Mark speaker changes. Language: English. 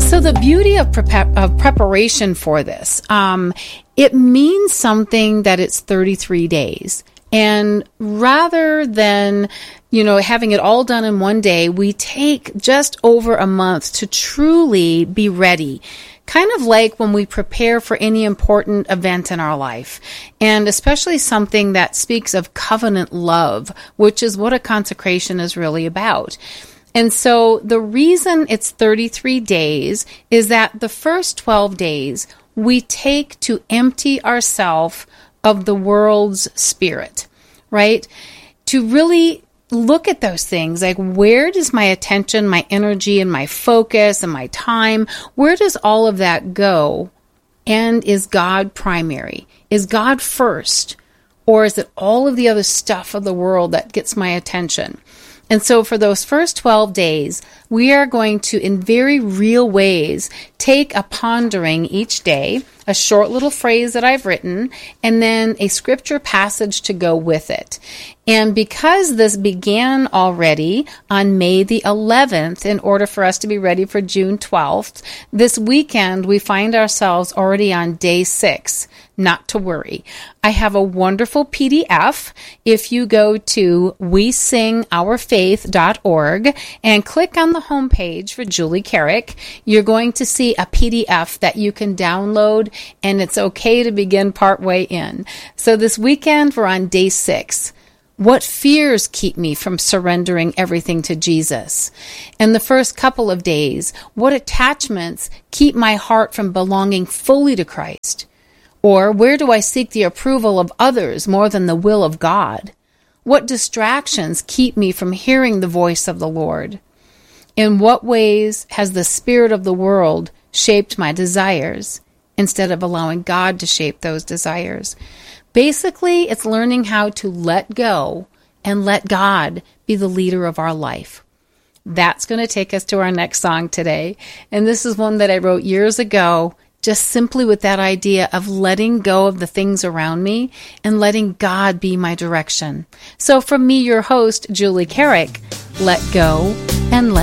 Speaker 1: So the beauty of preparation for this, it means something that it's 33 days. And rather than, having it all done in one day, we take just over a month to truly be ready. Kind of like when we prepare for any important event in our life, and especially something that speaks of covenant love, which is what a consecration is really about. And so the reason it's 33 days is that the first 12 days we take to empty ourselves of the world's spirit, right? To really look at those things, like where does my attention, my energy, and my focus and my time, where does all of that go? And is God primary? Is God first? Or is it all of the other stuff of the world that gets my attention? And so for those first 12 days, we are going to, in very real ways, take a pondering each day, a short little phrase that I've written, and then a scripture passage to go with it. And because this began already on May the 11th, in order for us to be ready for June 12th, this weekend we find ourselves already on day 6. Not to worry. I have a wonderful PDF. If you go to wesingourfaith.org and click on the homepage for Julie Carrick, you're going to see a PDF that you can download, and it's okay to begin partway in. So this weekend, we're on day 6. What fears keep me from surrendering everything to Jesus? And the first couple of days, what attachments keep my heart from belonging fully to Christ? Or where do I seek the approval of others more than the will of God? What distractions keep me from hearing the voice of the Lord? In what ways has the spirit of the world shaped my desires instead of allowing God to shape those desires? Basically, it's learning how to let go and let God be the leader of our life. That's going to take us to our next song today. And this is one that I wrote years ago, just simply with that idea of letting go of the things around me and letting God be my direction. So from me, your host, Julie Carrick, let go and let